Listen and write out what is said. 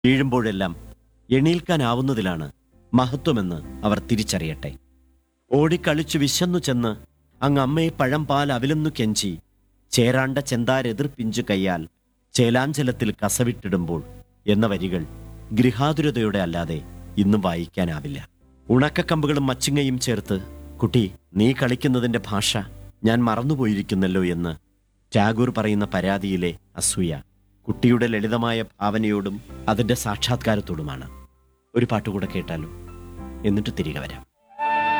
വീഴുമ്പോഴെല്ലാം എണീൽക്കാനാവുന്നതിലാണ് മഹത്വമെന്ന് അവർ തിരിച്ചറിയട്ടെ. ഓടിക്കളിച്ചു വിശന്നു ചെന്ന് അങ്ങ് അമ്മയെ പഴം പാൽ അവിലെന്നു കെഞ്ചി ചേരാണ്ട ചെന്താരെതിർപ്പിഞ്ചു കയ്യാൽ ചേലാഞ്ചലത്തിൽ കസവിട്ടിടുമ്പോൾ എന്ന വരികൾ ഗൃഹാതുരതയോടെ അല്ലാതെ ഇന്നും വായിക്കാനാവില്ല. ഉണക്കക്കമ്പുകളും മച്ചിങ്ങയും ചേർത്ത് കുട്ടി നീ കളിക്കുന്നതിൻ്റെ ഭാഷ ഞാൻ മറന്നുപോയിരിക്കുന്നല്ലോ എന്ന് ടാഗോർ പറയുന്ന പരാതിയിലെ അസൂയ കുട്ടിയുടെ ലളിതമായ ഭാവനയോടും അതിൻ്റെ സാക്ഷാത്കാരത്തോടുമാണ്. ഒരു പാട്ടുകൂടെ കേട്ടാലോ, എന്നിട്ട് തിരികെ വരാം.